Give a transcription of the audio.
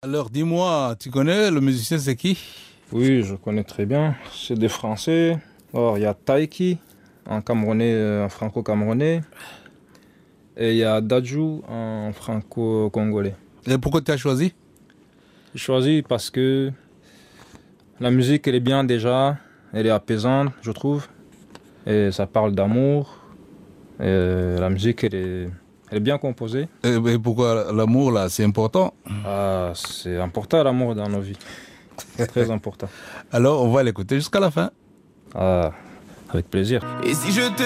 Alors dis-moi, tu connais le musicien, c'est qui? Oui, je connais très bien. C'est des Français. Alors, il y a Taiki, un Camerounais, un franco-camerounais. Et il y a Dadju, un franco-congolais. Et pourquoi tu as choisi? J'ai choisi parce que la musique, elle est bien déjà. Elle est apaisante, je trouve. Et ça parle d'amour. Et la musique, elle est bien composée. Et pourquoi l'amour, là, c'est important? Ah, c'est important l'amour dans nos vies. Très important. Alors, on va l'écouter jusqu'à la fin. Ah, avec plaisir. Et si je te